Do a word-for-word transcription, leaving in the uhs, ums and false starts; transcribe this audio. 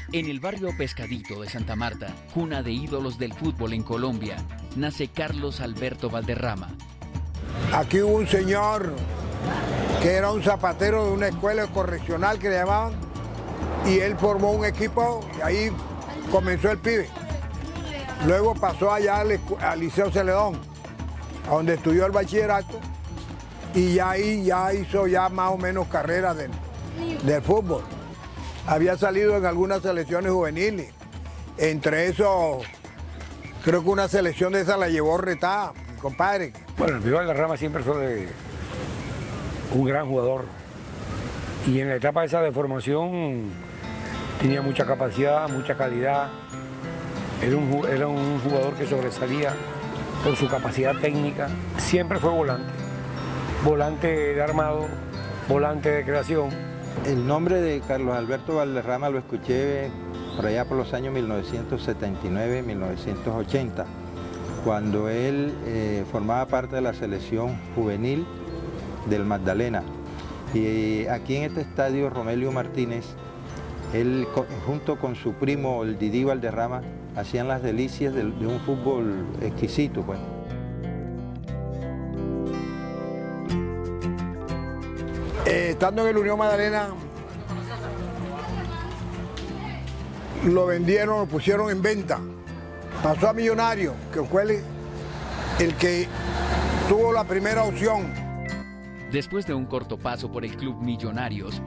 En el barrio Pescadito de Santa Marta, cuna de ídolos del fútbol en Colombia, nace Carlos Alberto Valderrama. Aquí hubo un señor que era un zapatero de una escuela correccional que le llamaban, y él formó un equipo y ahí comenzó el pibe. Luego pasó allá al, al Liceo Celedón, a donde estudió el bachillerato, y ya ahí ya hizo ya más o menos carrera del, del fútbol. Había salido en algunas selecciones juveniles, entre eso creo que una selección de esa la llevó Retá, mi compadre. Bueno, el Pío Valderrama siempre fue un gran jugador, y en la etapa esa de formación tenía mucha capacidad, mucha calidad. Era un, era un jugador que sobresalía por su capacidad técnica. Siempre fue volante, volante de armado, volante de creación. El nombre de Carlos Alberto Valderrama lo escuché por allá por los años mil novecientos setenta y nueve, mil novecientos ochenta, cuando él eh, formaba parte de la selección juvenil del Magdalena. Y aquí en este estadio, Romelio Martínez, él junto con su primo, el Didi Valderrama, hacían las delicias de, de un fútbol exquisito, pues. Eh, estando en el Unión Magdalena, lo vendieron, lo pusieron en venta. Pasó a Millonario, que fue el, el que tuvo la primera opción. Después de un corto paso por el club Millonarios,